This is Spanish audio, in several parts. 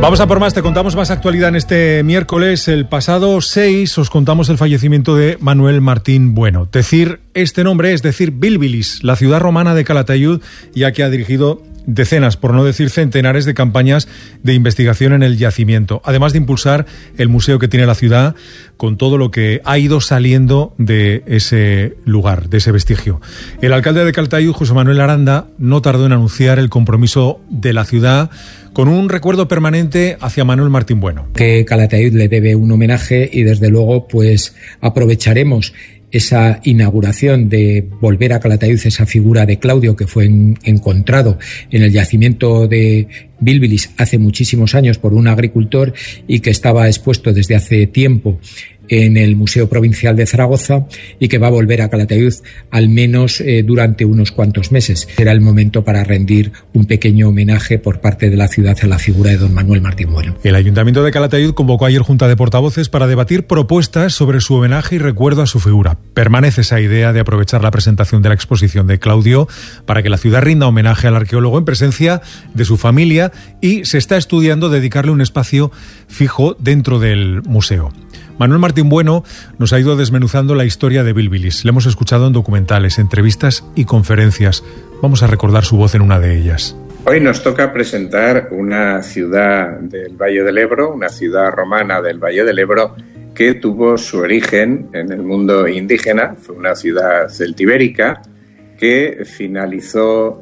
Vamos a por más, te contamos más actualidad en este miércoles. El pasado 6 os contamos el fallecimiento de Manuel Martín Bueno. Decir este nombre es decir Bilbilis, la ciudad romana de Calatayud, ya que ha dirigido decenas, por no decir centenares, de campañas de investigación en el yacimiento, además de impulsar el museo que tiene la ciudad con todo lo que ha ido saliendo de ese lugar, de ese vestigio. El alcalde de Calatayud, José Manuel Aranda, no tardó en anunciar el compromiso de la ciudad con un recuerdo permanente hacia Manuel Martín Bueno. Que Calatayud le debe un homenaje y desde luego pues aprovecharemos esa inauguración de volver a Calatayud esa figura de Claudio que fue encontrado en el yacimiento de Bilbilis hace muchísimos años por un agricultor y que estaba expuesto desde hace tiempo en el Museo Provincial de Zaragoza y que va a volver a Calatayud al menos durante unos cuantos meses. Será el momento para rendir un pequeño homenaje por parte de la ciudad a la figura de don Manuel Martín Bueno. El Ayuntamiento de Calatayud convocó ayer junta de portavoces para debatir propuestas sobre su homenaje y recuerdo a su figura. Permanece esa idea de aprovechar la presentación de la exposición de Claudio para que la ciudad rinda homenaje al arqueólogo en presencia de su familia y se está estudiando dedicarle un espacio fijo dentro del museo. Manuel Martín Bueno nos ha ido desmenuzando la historia de Bilbilis. Le hemos escuchado en documentales, entrevistas y conferencias. Vamos a recordar su voz en una de ellas. Hoy nos toca presentar una ciudad del Valle del Ebro, una ciudad romana del Valle del Ebro, que tuvo su origen en el mundo indígena. Fue una ciudad celtibérica que finalizó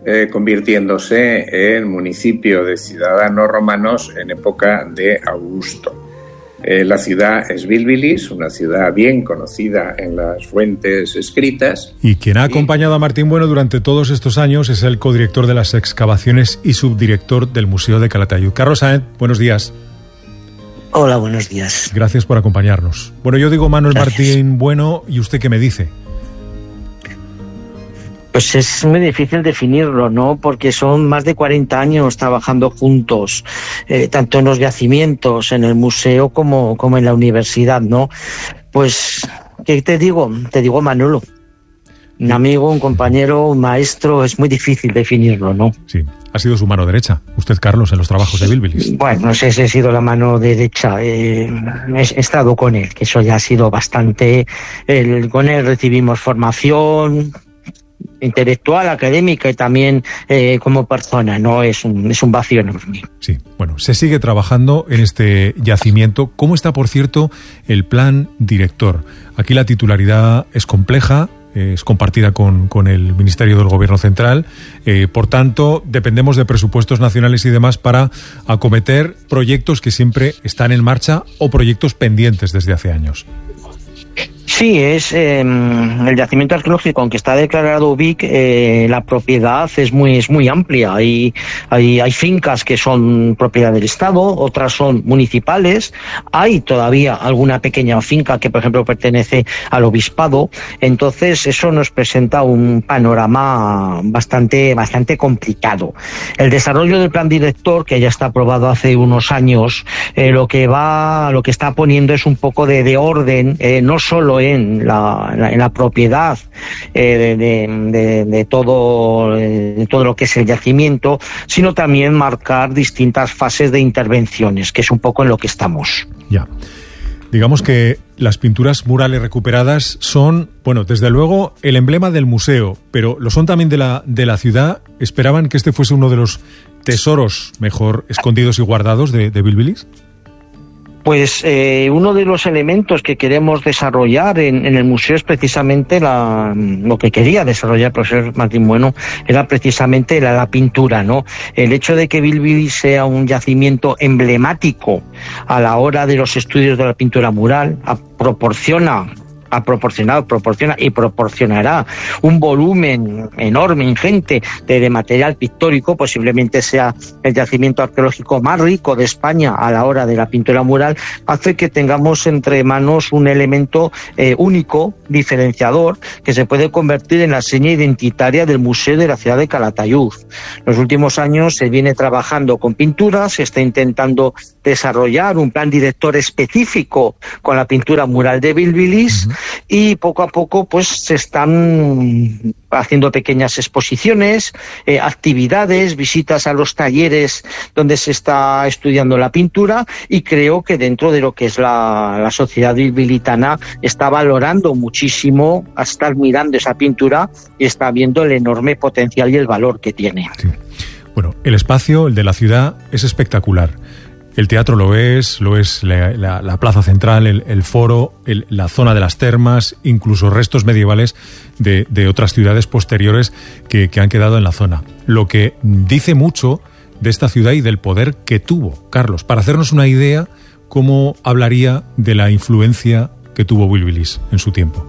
convirtiéndose en municipio de ciudadanos romanos en época de Augusto. La ciudad es Bilbilis, una ciudad bien conocida en las fuentes escritas. Y quien ha acompañado a Martín Bueno durante todos estos años es el codirector de las excavaciones y subdirector del Museo de Calatayud. Carlos Sáenz, buenos días. Hola, buenos días. Gracias por acompañarnos. Bueno, yo digo Manuel Martín Bueno, ¿y usted qué me dice? Pues es muy difícil definirlo, ¿no? Porque son más de 40 años trabajando juntos, tanto en los yacimientos, en el museo, como en la universidad, ¿no? Pues, ¿qué te digo? Te digo Manolo. Un amigo, un compañero, un maestro, es muy difícil definirlo, ¿no? Sí, ha sido su mano derecha, usted, Carlos, en los trabajos de Bilbilis. Bueno, no sé si he sido la mano derecha, he estado con él, que eso ya ha sido bastante. Con él recibimos formación intelectual, académica y también como persona, ¿no? Es un vacío enorme. Sí, bueno, se sigue trabajando en este yacimiento. ¿Cómo está, por cierto, el plan director? Aquí la titularidad es compleja, es compartida con el Ministerio del Gobierno Central, por tanto, dependemos de presupuestos nacionales y demás para acometer proyectos que siempre están en marcha o proyectos pendientes desde hace años. Sí, es el yacimiento arqueológico, aunque está declarado BIC, la propiedad es muy amplia. Hay fincas que son propiedad del Estado, otras son municipales. Hay todavía alguna pequeña finca que, por ejemplo, pertenece al obispado. Entonces, eso nos presenta un panorama bastante complicado. El desarrollo del plan director, que ya está aprobado hace unos años, lo que está poniendo es un poco de orden, no solo en la propiedad de todo lo que es el yacimiento, sino también marcar distintas fases de intervenciones, que es un poco en lo que estamos. Ya. Digamos que las pinturas murales recuperadas son, bueno, desde luego el emblema del museo, pero lo son también de la ciudad. ¿Esperaban que este fuese uno de los tesoros mejor escondidos y guardados de Bilbilis? Pues uno de los elementos que queremos desarrollar en el museo es precisamente lo que quería desarrollar el profesor Martín Bueno, era precisamente la pintura, ¿no? El hecho de que Bilbilis sea un yacimiento emblemático a la hora de los estudios de la pintura mural proporciona y proporcionará un volumen enorme, ingente de material pictórico. Posiblemente sea el yacimiento arqueológico más rico de España a la hora de la pintura mural, hace que tengamos entre manos un elemento único, diferenciador, que se puede convertir en la seña identitaria del museo de la ciudad de Calatayud. En los últimos años se viene trabajando con pinturas, se está intentando desarrollar un plan director específico con la pintura mural de Bilbilis. y poco a poco pues se están haciendo pequeñas exposiciones, actividades, visitas a los talleres donde se está estudiando la pintura, y creo que dentro de lo que es la sociedad bilbilitana está valorando muchísimo a estar mirando esa pintura y está viendo el enorme potencial y el valor que tiene. Sí. Bueno, el espacio, el de la ciudad, es espectacular. El teatro lo es la plaza central, el foro, la zona de las termas, incluso restos medievales de otras ciudades posteriores que han quedado en la zona. Lo que dice mucho de esta ciudad y del poder que tuvo. Carlos, para hacernos una idea, ¿cómo hablaría de la influencia que tuvo Bilbilis en su tiempo?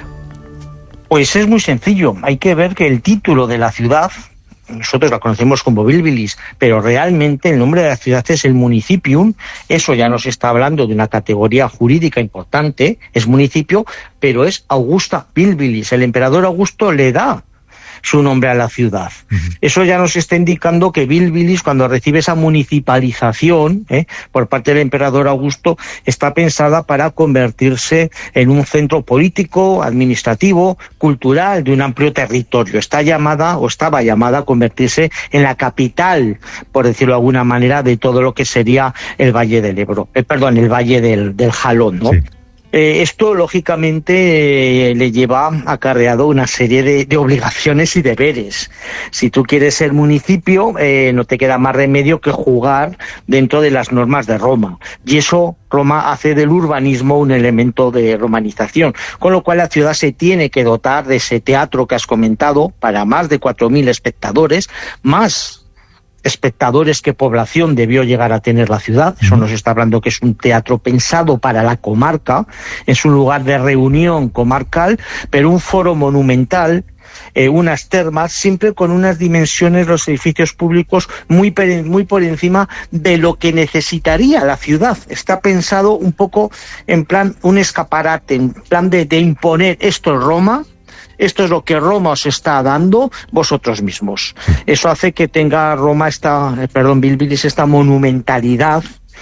Pues es muy sencillo. Hay que ver que el título de la ciudad, nosotros la conocemos como Bilbilis, pero realmente el nombre de la ciudad es el Municipium. Eso ya nos está hablando de una categoría jurídica importante, es municipio, pero es Augusta Bilbilis. El emperador Augusto le da su nombre a la ciudad. Eso ya nos está indicando que Bilbilis, cuando recibe esa municipalización por parte del emperador Augusto, está pensada para convertirse en un centro político, administrativo, cultural de un amplio territorio. Estaba llamada a convertirse en la capital, por decirlo de alguna manera, de todo lo que sería el Valle del Ebro, el Valle del Jalón, ¿no? Sí. Esto, lógicamente, le lleva acarreado una serie de obligaciones y deberes. Si tú quieres ser municipio, no te queda más remedio que jugar dentro de las normas de Roma. Y eso, Roma hace del urbanismo un elemento de romanización. Con lo cual, la ciudad se tiene que dotar de ese teatro que has comentado para más de 4.000 espectadores, más espectadores que población debió llegar a tener la ciudad. Eso nos está hablando que es un teatro pensado para la comarca, es un lugar de reunión comarcal, pero un foro monumental, unas termas, siempre con unas dimensiones, los edificios públicos muy por encima de lo que necesitaría la ciudad. Está pensado un poco en plan un escaparate, en plan de imponer esto es Roma. Esto es lo que Roma os está dando vosotros mismos. Eso hace que tenga Bilbilis esta monumentalidad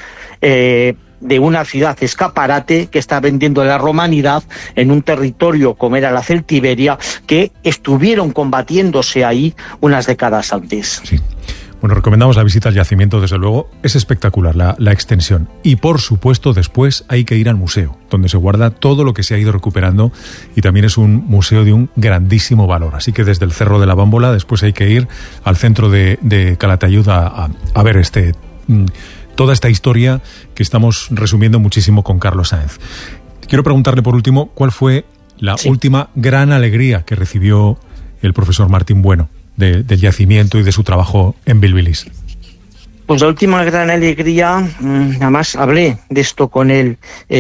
de una ciudad escaparate que está vendiendo la romanidad en un territorio como era la Celtiberia, que estuvieron combatiéndose ahí unas décadas antes. Sí. Bueno, recomendamos la visita al yacimiento, desde luego. Es espectacular la extensión. Y, por supuesto, después hay que ir al museo, donde se guarda todo lo que se ha ido recuperando, y también es un museo de un grandísimo valor. Así que desde el Cerro de la Bámbola después hay que ir al centro de Calatayud a ver toda esta historia que estamos resumiendo muchísimo con Carlos Sáenz. Quiero preguntarle, por último, ¿cuál fue la última gran alegría que recibió el profesor Martín Bueno del yacimiento y de su trabajo en Bilbilis? Pues la última gran alegría, además hablé de esto con él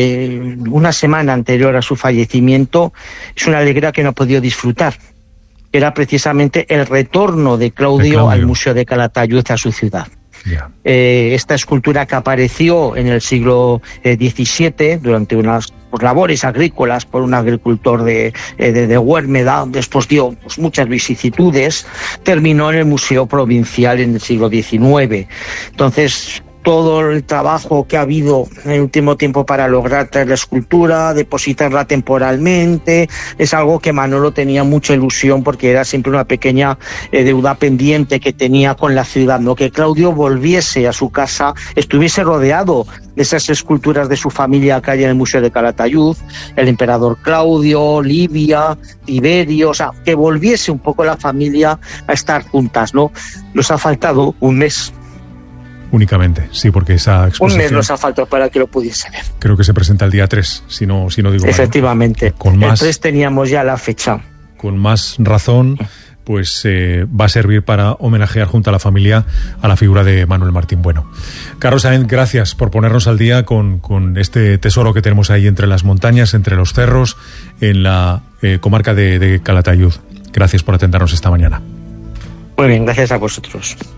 una semana anterior a su fallecimiento, es una alegría que no he podido disfrutar. Era precisamente el retorno de Claudio al Museo de Calatayud, a su ciudad. Yeah. Esta escultura que apareció en el siglo XVII durante unas labores agrícolas por un agricultor de Huérmeda, después dio muchas vicisitudes, terminó en el Museo Provincial en el siglo XIX. Entonces, todo el trabajo que ha habido en el último tiempo para lograr traer la escultura, depositarla temporalmente, es algo que Manolo tenía mucha ilusión, porque era siempre una pequeña deuda pendiente que tenía con la ciudad, ¿no? Que Claudio volviese a su casa, estuviese rodeado de esas esculturas de su familia que hay en el Museo de Calatayud, el emperador Claudio, Livia, Tiberio, o sea, que volviese un poco la familia a estar juntas, ¿no? Nos ha faltado un mes. Únicamente, sí, porque esa exposición... Un mes nos ha faltado para que lo pudiese ver. Creo que se presenta el día 3, si no digo efectivamente, mal, ¿no? El 3 teníamos ya la fecha. Con más razón, pues va a servir para homenajear junto a la familia a la figura de Manuel Martín Bueno. Carlos Sáenz, gracias por ponernos al día con este tesoro que tenemos ahí entre las montañas, entre los cerros, en la comarca de Calatayud. Gracias por atendernos esta mañana. Muy bien, gracias a vosotros.